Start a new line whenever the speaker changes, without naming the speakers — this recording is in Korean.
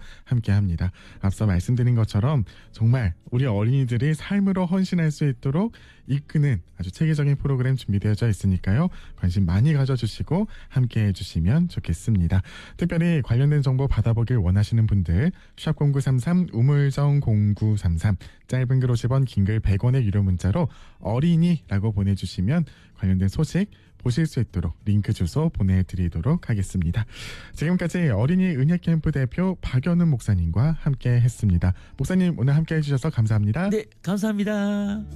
함께합니다. 앞서 말씀드린 것처럼 정말 우리 어린이들이 삶으로 헌신할 수 있도록 이끄는 아주 체계적인 프로그램 준비되어져 있으니까요. 관심 많이 가져주시고 함께해 주시면 좋겠습니다. 특별히 관련된 정보 받아보길 원하시는 분들 샵0933 우물정 0933 짧은 글 50원 긴 글 100원의 유료 문자로 어린이라고 보내주시면 관련된 소식 보실 수 있도록 링크 주소 보내드리도록 하겠습니다. 지금까지 어린이 은혜캠프 대표 박연훈 목사님과 함께 했습니다. 목사님 오늘 함께 해주셔서 감사합니다.
네, 감사합니다.